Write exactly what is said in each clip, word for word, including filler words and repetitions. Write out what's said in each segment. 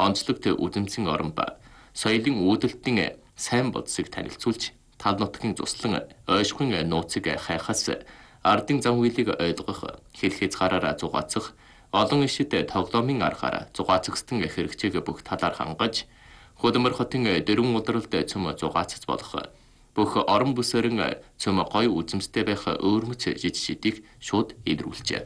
онцлогт үдэмцэн орон ба соёлын үүдэлтийн сайн бодсыг танилцуулж, тал нутгийн цуслан ойшхуйн нууцыг хайхаас ардын зам үйлийг ойлгох, хэл хязгаараараа зугаацах, олон ишид тоглоомын аргаар зугаацгстэн хэрэгцээг бүх талаар хангаж, Хөдөлмөр хотын дөрвөн удралд цөм зугаацж болох бүх орон бүсэрэн цөм гоё үзэмжтэй байх өөрмөц жижигшидийг шууд илрүүлжээ.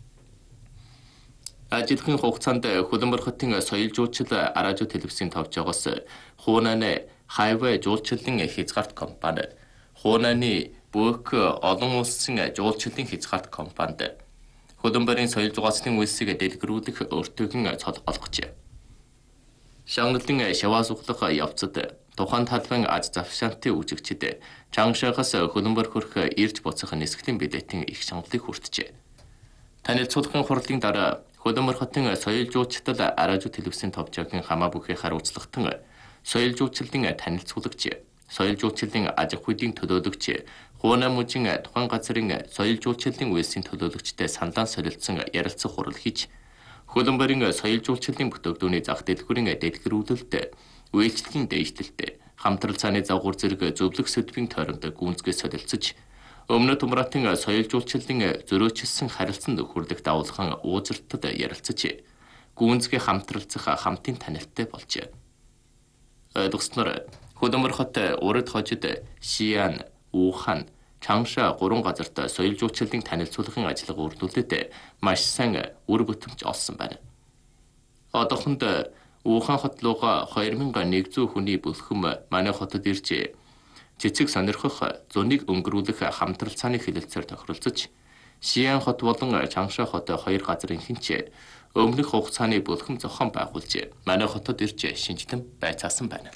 Ажилтны хугацаанд Хөдөлмөр хотын соёл жуулчлал араажуу телевизийн товчоогоос Хуунаны хайвай жуулчлалын хязгаарт компани, Хуунаны бүх олон улсын жуулчлалын хязгаарт компанид Хөдөлмөрийн соёл зугаацлын үйлсийг дэлгэрүүлэх өртөөгөн цол олгожээ. Шагналын шаваа суглах явцад тухайн талбайн аз завшаантын үжигчид Чангшахаас Хөдөлмөр хөрх ирж буцах нисгэлийн билетийн их шаналлыг хүртжээ. Танилцуулгын хурлын дараа Хөдөлмөр хотын соёл жуулчлал араажуу телевизийн товчоогийн хамаа бүхий хариуцлагатан соёл жуулчлалын танилцуулагч, соёл жуулчлалын аж ахуйн төлөөлөгч, Хуунаа мужийн тухайн газрын соёл жуулчлалын үйлсийн төлөөлөгчтэй саналаа солилцсон ярилцах хурал хийж, Хөдөлмөрийн соёл жуулчлалын бүтээгдэхүүний зах дэлгүүрийн дэлгэрүүлэлт, үйлчлэгийн дээшлэлт, хамтрал цааны загвар зэрэг зөвлөх сэдвийн тойронд гүнзгий солилцож, өмнөд Умратын соёл жуулчлалын зөрөөчилсөн харилцан нөхөрлөх дагуулхан уузартад ярилцаж, гүнзгий хамтралцах хамтын танилттай болжээ. Ойлгосноор Хөдөлмөр хот урд хожид Шиан, Ухан, Чангша гурван газарт соёл жуулчлалын танилцуулгын ажиллагаа үрдүүлээд маш сайн үр бүтэмж олсон байна. Одоохонд Ухан хот руугаа хоёр мянган нэгдүгээр хүний бүлхэм манай хотод ирж цэцэг сонирхох, зунийг өнгөрүүлэх хамтрал цааны хэлэлцээр тохиролцож, Шиан хот болон Чангша хот хоёр газрын хинч өмнөх хугацааны бүлхэм зохион байгуулж манай хотод ирж шинжилэн байцаасан байна.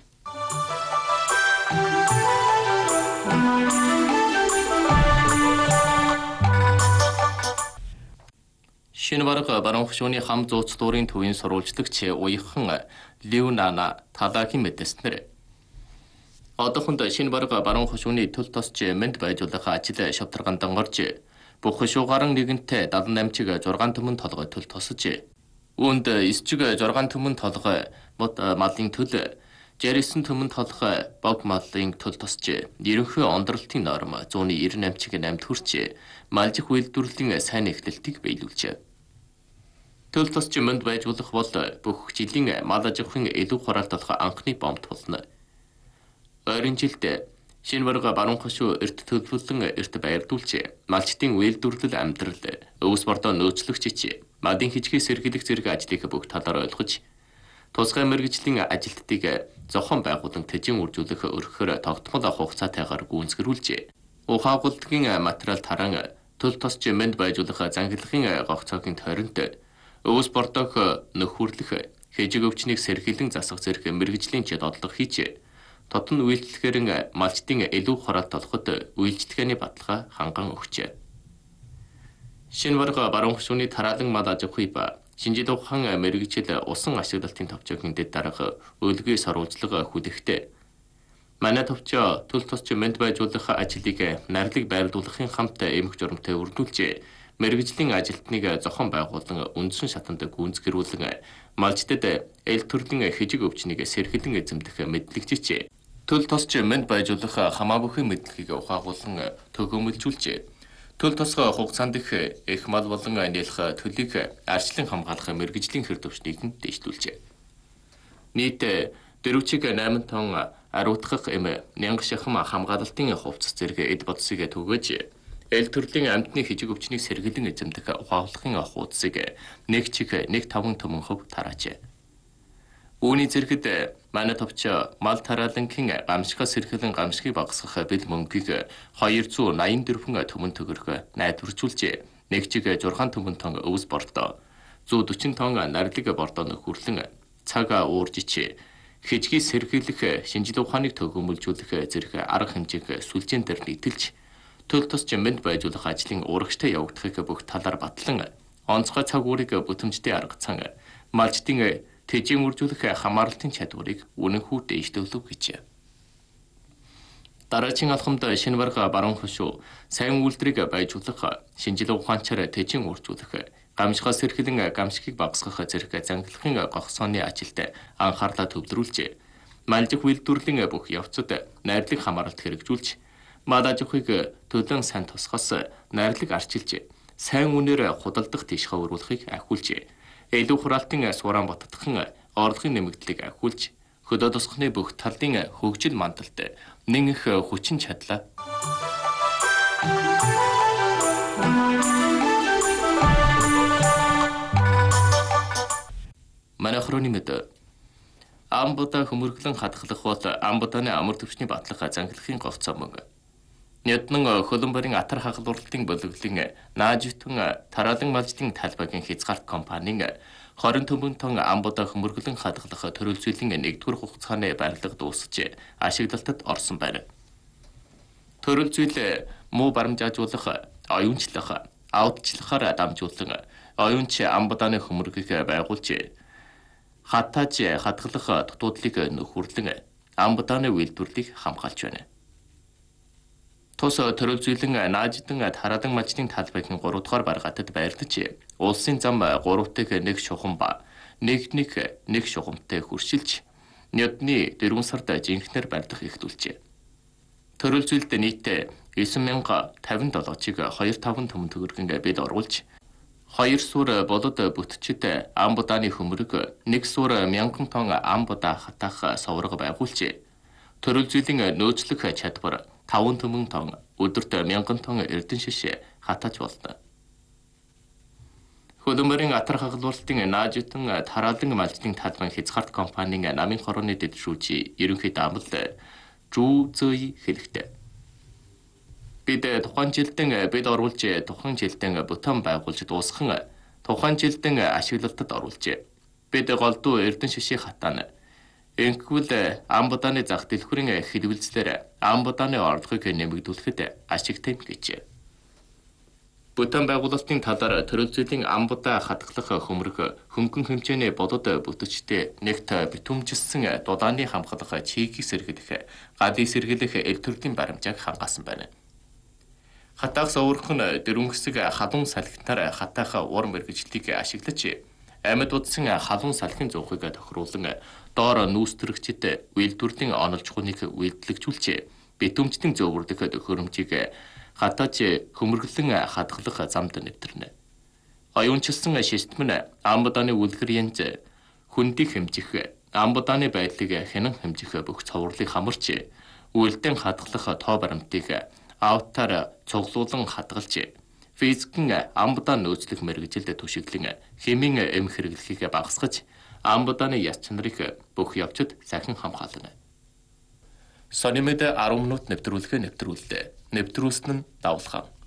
Шинэ бараг баруун хошууны хам зууцлуурын төвийн сурвалжлагч Уяхан Леонана Тадагийн мэдээснээр одоохонд шинэ бараг баруун хошууны төл тосч мэнд байжуулах ажил шавтарганд орж бүх хошуугаран нэгэнтээ дадан намчиг зургаан төмөн толгой төл тосож, үүнд эсчиг зургаан төмөн толгой мод малын төл, жарисэн төмөн толгой бог малын төл тосч, ерөнхий ондролтын норм зууны девяносто намчиг намд хүрч малжих үйлдвэрлэлийн сайн эхлэлтийг биелүүлжээ. Төл тосч мэнд байжуулах бол бүх жилийн мал аж ахуйн илүү хураалталах анхны бомт болно. Ойрын жилд шинэ бараг баруун хошуу эрт төлөвлөлөн эрт байрдуулж, малчтын үйлдвэрлэл амьдрал, өвс бордоо нөөцлөгч, малын хичгийг сэргийлэх зэрэг ажлыг бүх талаар ойлгож, тусгай мэргэжлийн ажилтныг зохион байгуулан тэжин үржүүлэх өргөхөөр тогтмол хугацаатайгаар гүйцэтгүүлжээ. Ухаагуулдгийн материал таран төл тосч мэнд байжуулах зангилахын гогцоогийн тойронд өвс бордоог нөхөрлөх, хэжиг өвчнийг сэргийлэн засах зэрэг мэргэжлийн чадварлага хийж, тотон үйлчлэгээр малчтын илүү хураалт олоход үйлчлэгээний баталгаа ханган өгчээ. Шинэ бараг баруун хошууны тараалан мал аж ахуй ба шинжил ухаан мэргэжил усан ашиглалтын товчоогийн дэд дарга өлгий сорвуулжлага хүлэхдээ манай товчоо төл тосч мэнд байжуулах ажлыг найрлаг байрлуулахын хамт эмх журамтай үрдүүлж, мэргэжлийн ажилтныг зохион байгуулан үндсэн шатанд гүйцэтгүүлэн малчтад эл төрлийн хэжиг өвчнийг сэргэлэн эзэмдэх мэдлэгжээ. Төл тосч мэнд байжуулах хамаа бүхэн мэдлэгийг ухаагуулан төгөөмөлжүүлжээ. Төл тосгоо хугацаанд их их мал болон нэлэх төлийг арчлан хамгаалах мэргэжлийн хэр төвчнийг нь дэвшлүүлжээ. Нийт дөрвчиг восемь тонн ариутгах эм нянга шахам хамгаалалтын хувцас зэрэг эд бодсыг түгээж, эл төрлийн амьтны хэжиг өвчнийг сэргэлэн эзэмдэх ухаагуулгын хуудсыг нэг чих нэг таван төмөн хөв тараажээ. Үүний зэрэгт манай товчоо мал тараалангийн гамшигаас сэргэлэн гамшигыг багасгах бэл мөнгийг хоёр зуун найман дөрвөн төмөн төгрөг найдваржуулжээ. Нэг чиг зургаан төмөн тонн өвс бордоо, зуун дөрвөн тонн нардлыг бордоо нөхөрлөн цаг ууржич, хэжгийг сэргийлэх, шинжил ухааныг төгөөмөлжүүлэх зэрэг арга хэмжээг сүлжээн дээр нийтэлж, төл тосч мэнд байжуулах ажлын урагштай явагдахыг бүх талаар батлан, онцгой цаг уурыг бүтэмжтэй арга цан, малчтын тэжин үржүүлэх хамаарлалтын чадварыг үнэнхүү дэвшлүүлв гэжээ. Дараагийн алхамд шинэ бараг баруун хошуу сайн үйлдвэрийг байжуулах, шинжил ухаанчаар тэжин үржүүлэх, гамшихаас сэрхэлэн гамшигыг багасгах зэрэг зангилахын гогсооны ажилд анхаарлаа төвлөрүүлжээ. Малжих үйлдвэрлэлийн бүх явцад найрлаг хамааралт хэрэгжүүлж, мал аж ахуйг төлөөн сайн тусгаас найрлаг арчилж, сайн үнээр худалдах тийшээ өрүүлэхийг ахиулжээ. Илүү хураалтын сураан баттахын орлогын нэмэгдлийг ахиулж, хөдөө тосгоны бүх талын хөгжил мандалд нэн их хүчин чадлаа. Манай хроны мэд амбуда хөмөрглөн хадгалах бол амбуданы амар төвчний батлах зангилахын говцоо мөн. Няднан хөлбөмбөрийн атар хагалуулалтын бөлөглөлийн наажитэн тараалан малждын талбайгийн хязгаарт компанийн хорин төмөн тон амбуда хөмөрглөн хадгалах төрөл зүйлийн нэгдүгээр хугацааны барилга дуусч ашиглалтад орсон байна. Төрөл зүйл муу баримжаажуулах, оюунчлах, аудчлахаар дамжуулан оюунч амбуданы хөмөргийг байгуулж хатааж хадгалах дутуудлыг нөхөрлөн амбуданы үйлдвэрлэлийг хамгаалж байна. Тус төрөл зүйлэн нааждан тараалан малждын талбайгийн гурав дахь баргатад байрлаж, улсын зам гуравтыг нэг шугам ба нэг нэг нэг шугамтай хөршилж, нядны дөрвөн сард жинхнэр барьдах эхлүүлжээ. Төрөл зүйлд нийт девять мянга пятьдесят семчийг хоёр таван төмөн төгрөгөнд бид оруулж, хоёр сур болод бүтчид амбудааны хөмөрг, нэг сур мянган тонн амбуда хатаах соврог байгуулжээ. Төрөл зүйлийн нөөцлөх чадвар таван төмөн тонн, өдөрт мянган тонн эрдэн шиш хатааж болно. Хөлбөмбөрийн атар хагалуулалтын наажитэн тараалан малждын талбайн хязгаарт компанийн намын хорооны дэвшүүлж ерөнхий даамал Жүү Зөй хэлэхдээ. Бид тухайн жилдэн бид оруулж тухайн жилдэн бүтэн байгуулж дуусхан тухайн жилдэн ашиглалтад оруулжээ. Бид голдуу эрдэн шишийн хатаана энхвэл амбуданы зах дэлгүүрийн хэлбэлцлэр амбуданы орлогыг нэмэгдүүлэхэд ашигтай гэжээ. Бүтэн байгуулалтын талаар төрөл зүйлийн амбуда хадгалах хөмрөг хөнгөн хэмжээний бодод бүтчтэй нэгт битүүмжилсэн дудааны хамгаалах чигийг сэргийлэх, гадыг сэргийлэх эл төрлийн баримжааг хангаасан байна. Хатаах соврох нь дөрвөн хэсэг халуун салхинаар хатаах ур мэргэжлийг ашиглаж, амьд удсан халуун салхин зуухыг тохируулан доор нүүстрэгчд үйлдвэрлэлийн онол чухныг үйлдэлжүүлж, битүүмжтэн зөвөрлөх төхөөрөмжийг хатааж хөмөрглөн хадгалах замд нэвтэрнэ. Оюунчилсан систем нь амбуданы үлгэр янз, хүндийг хэмжих, амбуданы байдлыг хянан хэмжих бүх цовруулыг хамарч, үйлдэн хадгалах тоо баримтыг аутаар цуглуулан хадгалж, физикэн амбудаа нөөцлөх мэргэжилд түшиглэн хэмийн эм хэрэглэхийг багасгаж, амбуданы яс чанарыг бүх явцад сахин хамгаална. Сонимэд арван минут нэвтрүүлгээ нэвтрүүллээ. Нэвтрүүлсэн нь Давлхан.